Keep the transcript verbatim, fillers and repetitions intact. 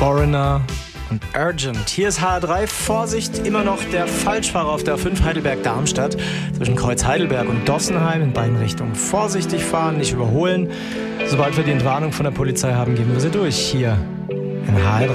Foreigner und Urgent. Hier ist H R drei. Vorsicht, immer noch der Falschfahrer auf der A fünf Heidelberg-Darmstadt zwischen Kreuz Heidelberg und Dossenheim in beiden Richtungen. Vorsichtig fahren, nicht überholen. Sobald wir die Entwarnung von der Polizei haben, geben wir sie durch. Hier in H R drei.